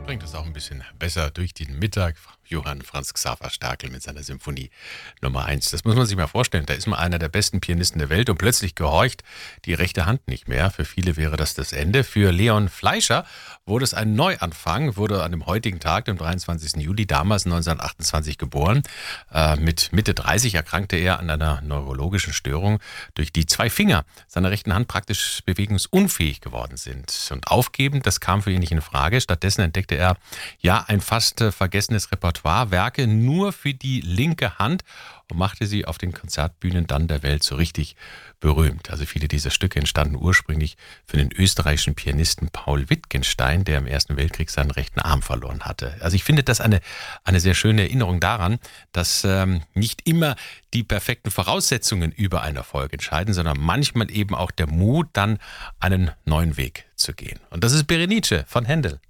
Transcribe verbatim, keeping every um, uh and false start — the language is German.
bringt es auch ein bisschen besser durch den Mittag. Johann Franz Xaver Starkel mit seiner Symphonie Nummer eins. Das muss man sich mal vorstellen. Da ist man einer der besten Pianisten der Welt und plötzlich gehorcht die rechte Hand nicht mehr. Für viele wäre das das Ende. Für Leon Fleischer wurde es ein Neuanfang, wurde an dem heutigen Tag, dem dreiundzwanzigsten Juli, damals neunzehnhundertachtundzwanzig geboren. Äh, mit Mitte dreißig erkrankte er an einer neurologischen Störung, durch die zwei Finger seiner rechten Hand praktisch bewegungsunfähig geworden sind. Und aufgeben, das kam für ihn nicht in Frage. Stattdessen entdeckte er ja ein fast äh, vergessenes Repertoire, Werke nur für die linke Hand, und machte sie auf den Konzertbühnen dann der Welt so richtig berühmt. Also viele dieser Stücke entstanden ursprünglich für den österreichischen Pianisten Paul Wittgenstein, der im Ersten Weltkrieg seinen rechten Arm verloren hatte. Also ich finde das eine, eine sehr schöne Erinnerung daran, dass ähm, nicht immer die perfekten Voraussetzungen über einen Erfolg entscheiden, sondern manchmal eben auch der Mut, dann einen neuen Weg zu gehen. Und das ist Berenice von Händel.